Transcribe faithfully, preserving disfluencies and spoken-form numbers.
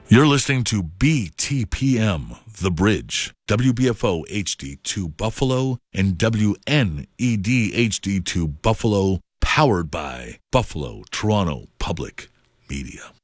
You're listening to B T P M, The Bridge, W B F O H D two Buffalo, and W N E D H D two Buffalo, powered by Buffalo Toronto Public Media.